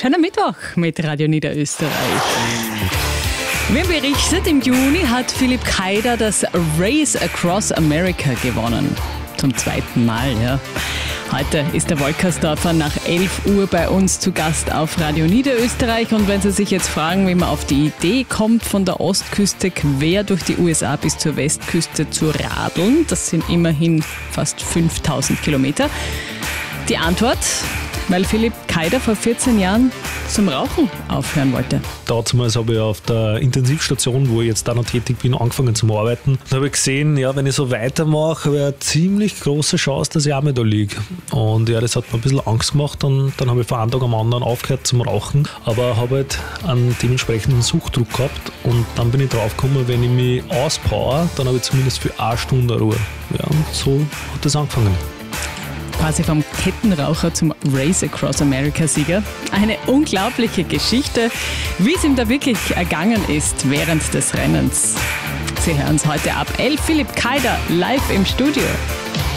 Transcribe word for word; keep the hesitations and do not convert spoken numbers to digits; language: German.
Schöner Mittwoch mit Radio Niederösterreich. Wie berichtet, im Juni hat Philipp Keider das Race Across America gewonnen. Zum zweiten Mal, ja. Heute ist der Wolkersdorfer nach elf Uhr bei uns zu Gast auf Radio Niederösterreich. Und wenn Sie sich jetzt fragen, wie man auf die Idee kommt, von der Ostküste quer durch die U S A bis zur Westküste zu radeln, das sind immerhin fast fünftausend Kilometer. Die Antwort, weil Philipp Keider vor vierzehn Jahren zum Rauchen aufhören wollte. Damals habe ich auf der Intensivstation, wo ich jetzt da noch tätig bin, angefangen zu arbeiten. Da habe ich gesehen, ja, wenn ich so weitermache, habe ich eine ziemlich große Chance, dass ich auch mal da liege. Und ja, das hat mir ein bisschen Angst gemacht und dann habe ich von einem Tag am anderen aufgehört zum Rauchen, aber habe halt einen dementsprechenden Suchtdruck gehabt und dann bin ich draufgekommen, wenn ich mich auspower, dann habe ich zumindest für eine Stunde Ruhe. Ja, und so hat das angefangen. Quasi vom Kettenraucher zum Race Across America Sieger. Eine unglaubliche Geschichte, wie es ihm da wirklich ergangen ist während des Rennens. Sie hören es heute ab elf. Philipp Keider live im Studio.